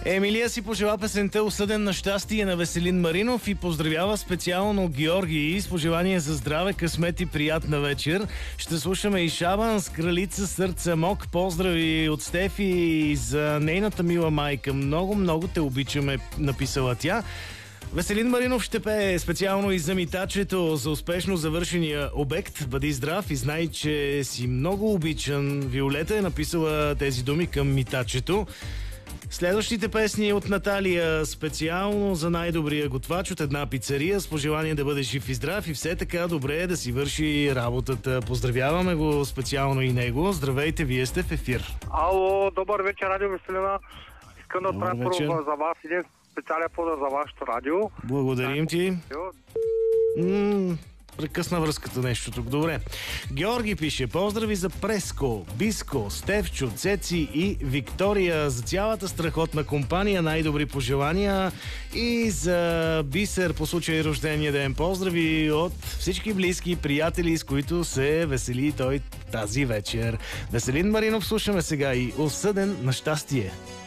Емилия си пожела песента "Осъден на щастие" на Веселин Маринов и поздравява специално Георги с пожелание за здраве, късмет и приятна вечер. Ще слушаме и Шабан с "Кралица сърце мок". Поздрави от Стефи за нейната мила майка. Много те обичаме, написала тя. Веселин Маринов ще пее специално и за митачето, за успешно завършения обект. Бъди здрав и знай, че си много обичан. Виолета е написала тези думи към митачето. Следващите песни от Наталия специално за най-добрия готвач от една пицария с пожелание да бъде жив и здрав и все така добре е да си върши работата. Поздравяваме го специално и него. Здравейте, вие сте в ефир. Ало, добър вечер, Радио Веселина. Искам да отправя първо за вас един специален поздрав за вашето радио. Благодарим ти. Прекъсна връзката нещо тук. Добре. Георги пише: поздрави за Преско, Биско, Стевчо, Цеци и Виктория, за цялата страхотна компания. Най-добри пожелания и за Бисер по случай рождения ден. Поздрави от всички близки и приятели, с които се весели той тази вечер. Веселин Маринов слушаме сега и "Осъден на щастие".